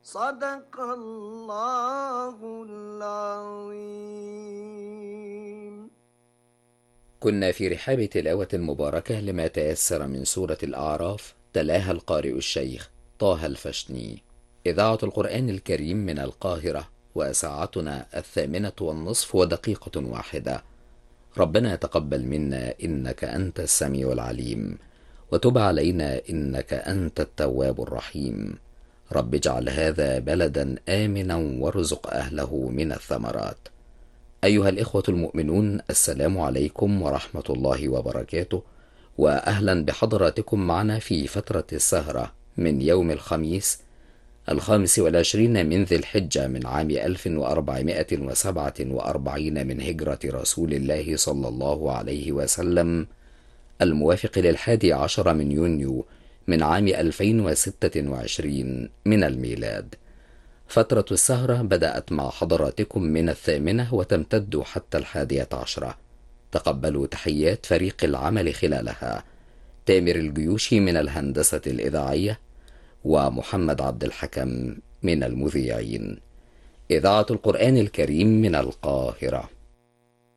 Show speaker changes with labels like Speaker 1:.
Speaker 1: صدق الله العظيم.
Speaker 2: كنا في رحاب تلاوة مباركة لما تيسر من سورة الأعراف، تلاها القارئ الشيخ طه الفشني. إذاعة القرآن الكريم من القاهرة، وساعتنا 8:30 ربنا يتقبل منا إنك أنت السميع العليم، وتب علينا إنك أنت التواب الرحيم. رب اجعل هذا بلدا آمنا وارزق أهله من الثمرات. أيها الإخوة المؤمنون، السلام عليكم ورحمة الله وبركاته، وأهلا بحضراتكم معنا في فترة السهرة من يوم الخميس 25 من ذي الحجة من عام 1447 من هجرة رسول الله صلى الله عليه وسلم، الموافق ل11 من يونيو من عام 2026 من الميلاد. فترة السهرة بدأت مع حضراتكم من 8 وتمتد حتى 11. تقبلوا تحيات فريق العمل خلالها: تامر الجيوشي من الهندسة الإذاعية، ومحمد عبد الحكم من المذيعين. إذاعة القرآن الكريم من القاهرة.